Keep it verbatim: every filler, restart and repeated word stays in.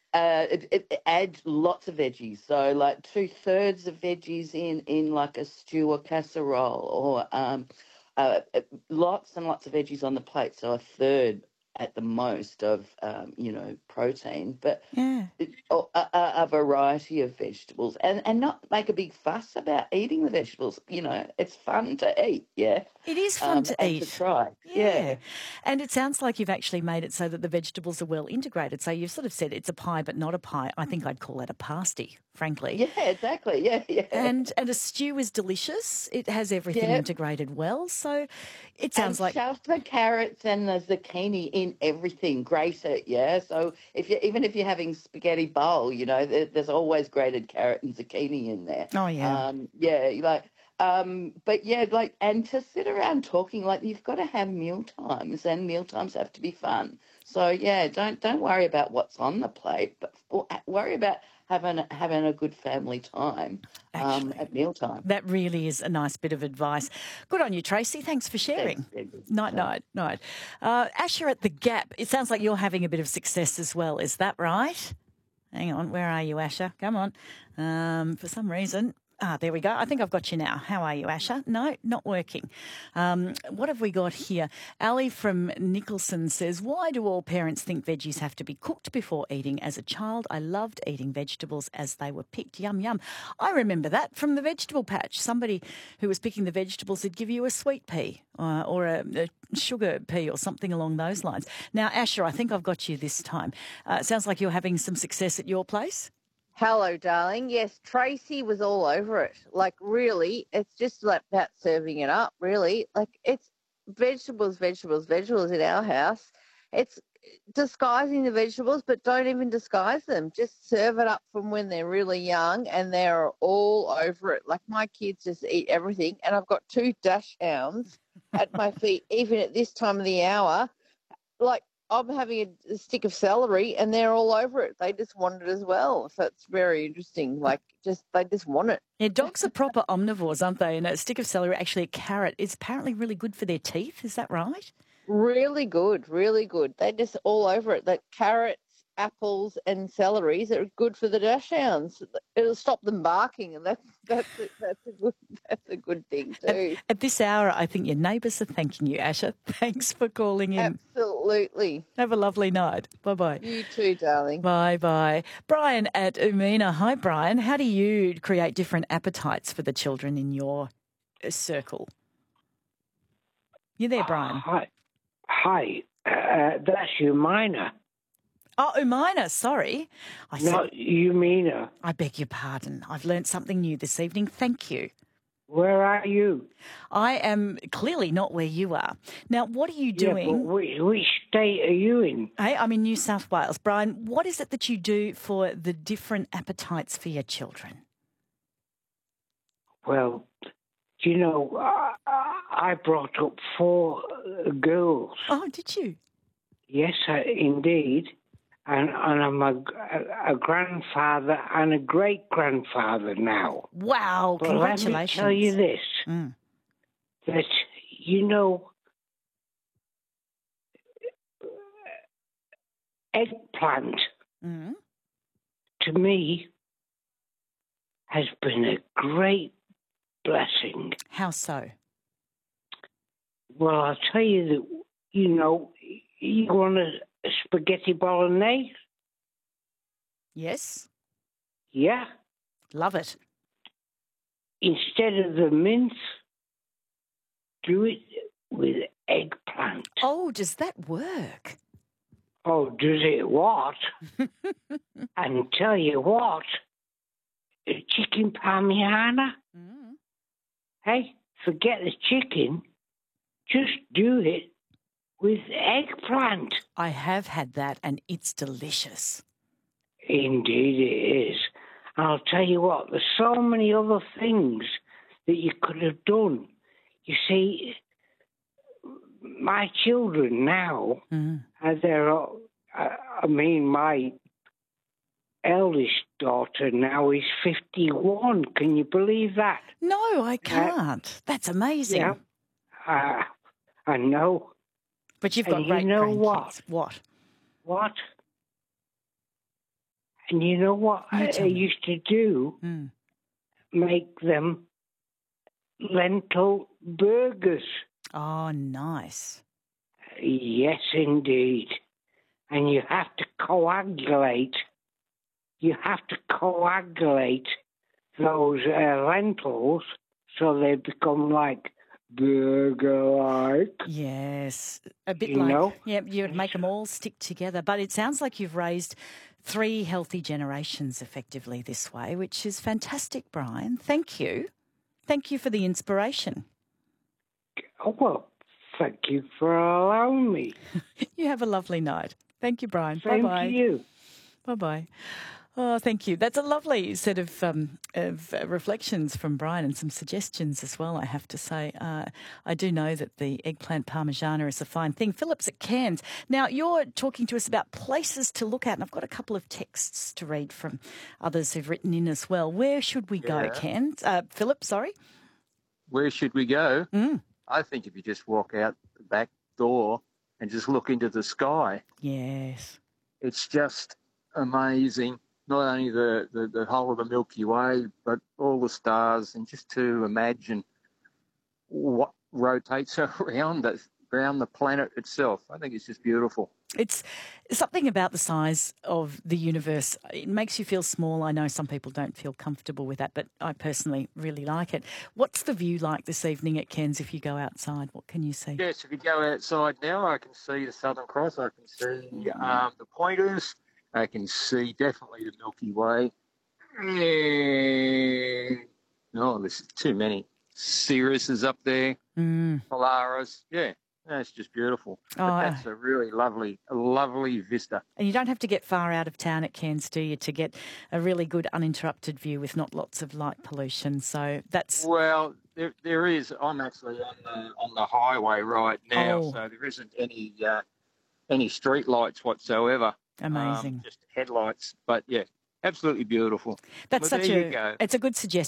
Uh, it, it adds lots of veggies. So like two thirds of veggies in in like a stew or casserole, or um, uh, uh, lots and lots of veggies on the plate. So a third at the most of um, you know protein, but Yeah. it- oh, a, a, a variety of vegetables, and and not make a big fuss about eating the vegetables. You know, it's fun to eat, yeah, It is fun um, to and to eat. try, Yeah. yeah. And it sounds like you've actually made it so that the vegetables are well integrated. So you've sort of said it's a pie, but not a pie. I think I'd call it a pasty, frankly. Yeah, exactly. Yeah, yeah. And and a stew is delicious. It has everything Yeah, integrated well. So it and sounds like, shove the carrots and the zucchini in everything. Grate it, yeah. So if you even if you're having spaghetti bowl, you know, there, there's always grated carrot and zucchini in there. oh yeah. Um, yeah, you like. Um, but yeah, like, and to sit around talking, like, you've got to have meal times, and meal times have to be fun. So yeah, don't don't worry about what's on the plate, but w- worry about having having a good family time um, Actually, at mealtime. that really is a nice bit of advice. Good on you, Tracy. Thanks for Thanks, sharing. Debbie. Night, So, night, night. Uh, Asher at the Gap. It sounds like you're having a bit of success as well. Is that right? Hang on. Where are you, Asher? Come on. Um, for some reason. Ah, there we go. I think I've got you now. How are you, Asher? No, not working. Um, what have we got here? Ali from Nicholson says, why do all parents think veggies have to be cooked before eating? As a child, I loved eating vegetables as they were picked. Yum, yum. I remember that from the vegetable patch. Somebody who was picking the vegetables would give you a sweet pea uh, or a, a sugar pea or something along those lines. Now, Asher, I think I've got you this time. Uh, it sounds like you're having some success at your place. Hello, darling. Yes, Tracy was all over it. Like, really, it's just like about serving it up, really. Like, it's vegetables, vegetables, vegetables in our house. It's disguising the vegetables, but don't even disguise them. Just serve it up from when they're really young, and they're all over it. Like, my kids just eat everything, and I've got two dash hounds at my feet, even at this time of the hour. Like, I'm having a, a stick of celery and they're all over it. They just want it as well. So it's very interesting. Like, just they just want it. Yeah, dogs are proper omnivores, aren't they? And a stick of celery, actually a carrot, is apparently really good for their teeth. Is that right? Really good, really good. They just all over it. Like carrots, apples, and celeries are good for the dachshunds. It'll stop them barking, and that's that's a, that's a good that's a good thing At, too. at this hour, I think your neighbours are thanking you, Asher. Thanks for calling in. Absolutely. Have a lovely night. Bye-bye. You too, darling. Bye-bye. Brian at Umina. Hi, Brian. How do you create different appetites for the children in your uh, circle? You there, Brian? Hi. Hi. Uh, that's Umina. Oh, Umina, sorry. I said, Not Umina. I beg your pardon. I've learnt something new this evening. Thank you. Where are you? I am clearly not where you are. Now, what are you Yeah, doing? but which, which state are you in? Hey, I'm in New South Wales. Brian, what is it that you do for the different appetites for your children? Well, do you know, I, I brought up four uh, girls. Oh, did you? Yes, I, indeed. And, and I'm a, a, a grandfather and a great-grandfather now. Wow, But congratulations. let me tell you this, Mm. that, you know, eggplant, Mm. to me, has been a great blessing. How so? Well, I'll tell you that, you know, you want a, a spaghetti bolognese? Yes, Yeah. love it. Instead of the mince, do it with eggplant. Oh, does that work? Oh, does it what? And tell you what, chicken parmigiana, Mm. hey, forget the chicken, just do it with eggplant. I have had that and it's delicious. Indeed it is. And I'll tell you what, there's so many other things that you could have done. You see, my children now, Mm. uh, they're, uh, I mean, my eldest daughter now is fifty-one. Can you believe that? No, I can't. That's amazing. Yeah, uh, I know. But you've And got you great know grandkids. what? What? What? And you know what You I, I tell me. used to do? Mm. Make them lentil burgers. Oh, nice. Yes, indeed. And you have to coagulate. You have to coagulate those uh, lentils so they become like burger-like. Yes, a bit You like, know? yeah, you'd make them all stick together. But it sounds like you've raised three healthy generations effectively this way, which is fantastic, Brian. Thank you. Thank you for the inspiration. Oh, well, thank you for allowing me. You have a lovely night. Thank you, Brian. Same Bye-bye. to you. Bye-bye. Oh, thank you. That's a lovely set of um, of uh, reflections from Brian and some suggestions as well, I have to say. Uh, I do know that the eggplant parmigiana is a fine thing. Philip's at Cairns. Now, you're talking to us about places to look at, and I've got a couple of texts to read from others who've written in as well. Where should we go, Yeah. Cairns? Uh, Philip, sorry? Where should we go? Mm. I think if you just walk out the back door and just look into the sky, Yes. it's just amazing. Not only the, the, the whole of the Milky Way, but all the stars, and just to imagine what rotates around it, around the planet itself. I think it's just beautiful. It's something about the size of the universe. It makes you feel small. I know some people don't feel comfortable with that, but I personally really like it. What's the view like this evening at Cairns if you go outside? What can you see? Yes, if you go outside now, I can see the Southern Cross. I can see um, the pointers. I can see definitely the Milky Way. And, oh, there's too many. Sirius is up there. Mm. Polaris. Yeah, that's just beautiful. Oh, But that's a really lovely, a lovely vista. And you don't have to get far out of town at Cairns, do you, to get a really good uninterrupted view with not lots of light pollution. So that's... Well, there, there is. I'm actually on the on the highway right now, Oh. so there isn't any uh, any street lights whatsoever. Amazing. Um, just headlights. But yeah, absolutely beautiful. That's Well, such there you a... go. It's a good suggestion.